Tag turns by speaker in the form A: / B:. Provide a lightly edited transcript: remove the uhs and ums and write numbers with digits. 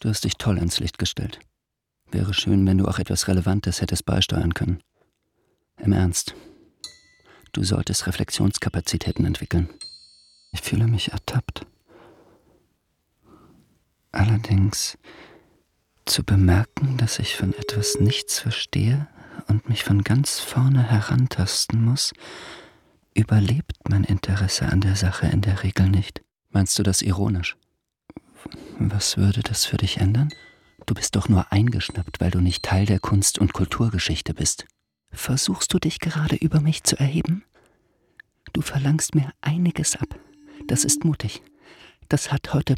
A: Du hast dich toll ins Licht gestellt. Wäre schön, wenn du auch etwas Relevantes hättest beisteuern können. Im Ernst. Du solltest Reflexionskapazitäten entwickeln. Ich fühle mich ertappt. Allerdings zu bemerken, dass ich von etwas nichts verstehe und mich von ganz vorne herantasten muss, überlebt mein Interesse an der Sache in der Regel nicht. Meinst du das ironisch? Was würde das für dich ändern? Du bist doch nur eingeschnappt, weil du nicht Teil der Kunst- und Kulturgeschichte bist. Versuchst du dich gerade über mich zu erheben? Du verlangst mir einiges ab. Das ist mutig. Das hat heute